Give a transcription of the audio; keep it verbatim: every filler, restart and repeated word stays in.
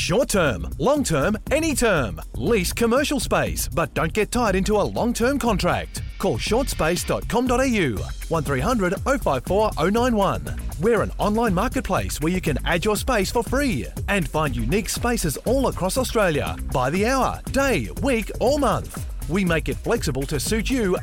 Short term, long term, any term. Lease commercial space, but don't get tied into a long-term contract. Call short space dot com dot a u, one three hundred oh five four oh nine one. We're an online marketplace where you can add your space for free and find unique spaces all across Australia by the hour, day, week or month. We make it flexible to suit you